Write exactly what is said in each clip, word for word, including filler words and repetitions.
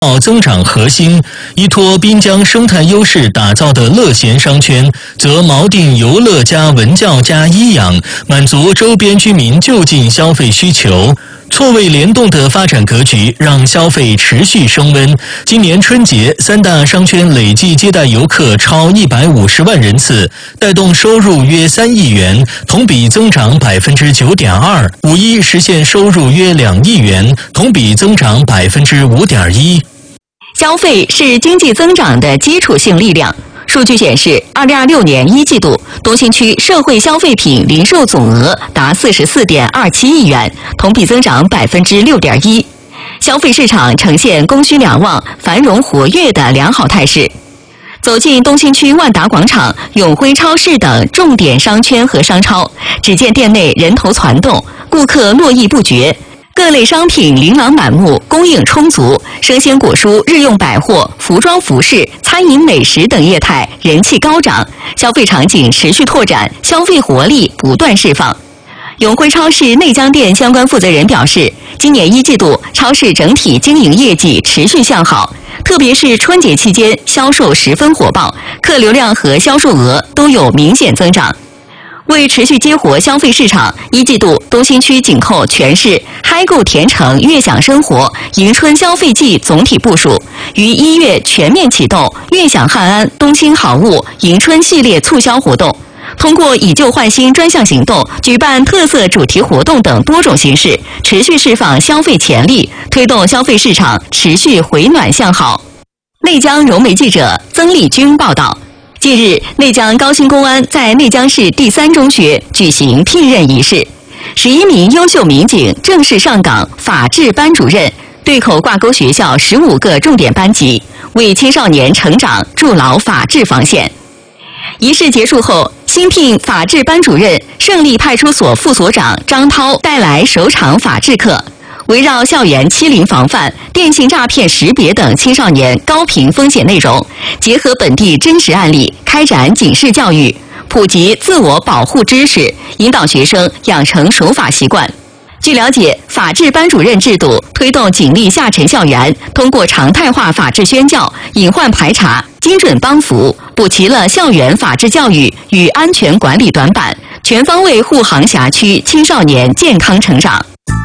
增长核心，依托滨江生态优势打造的乐贤商圈，则锚定游乐加文教加医养，满足周边居民就近消费需求。错位联动的发展格局让消费持续升温。今年春节，三大商圈累计接待游客超一百五十万人次，带动收入约三亿元，同比增长百分之九点二。五一实现收入约两亿元，同比增长百分之五点一。 消费是经济增长的基础性力量。数据显示，二零二六年一季度，东新区社会消费品零售总额达四十四点二七亿元，同比增长百分之六点一。消费市场呈现供需两旺、繁荣活跃的良好态势。走进东新区万达广场、永辉超市等重点商圈和商超，只见店内人头攒动，顾客络绎不绝。各类商品琳琅满目，供应充足，生鲜果蔬、日用百货、服装服饰、餐饮美食等业态人气高涨，消费场景持续拓展，消费活力不断释放。永辉超市内江店相关负责人表示，今年一季度超市整体经营业绩持续向好，特别是春节期间销售十分火爆，客流量和销售额都有明显增长。为持续激活消费市场，一季度东新区紧扣全市嗨购甜橙悦享生活迎春消费季总体部署，于一月全面启动悦享汉安冬青好物迎春系列促销活动，通过以旧换新专项行动、举办特色主题活动等多种形式，持续释放消费潜力，推动消费市场持续回暖向好。内江融媒记者曾丽君报道。近日，内江高新公安在内江市第三中学举行聘任仪式，十一名优秀民警正式上岗法制班主任，对口挂钩学校十五个重点班级，为青少年成长筑牢法治防线。仪式结束后，新聘法制班主任胜利派出所副所长张涛带来首场法治课，围绕校园欺凌防范、电信诈骗识别等青少年高频风险内容，结合本地真实案例，开展警示教育，普及自我保护知识，引导学生养成守法习惯。据了解，法治班主任制度推动警力下沉校园，通过常态化法治宣教、隐患排查、精准帮扶，补齐了校园法治教育与安全管理短板，全方位护航辖区青少年健康成长。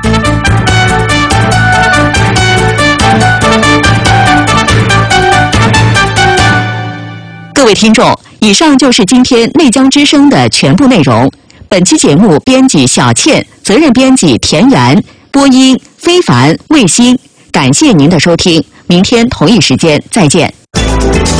各位听众，以上就是今天内江之声的全部内容。本期节目编辑小倩，责任编辑田园，播音非凡、卫星。感谢您的收听，明天同一时间再见。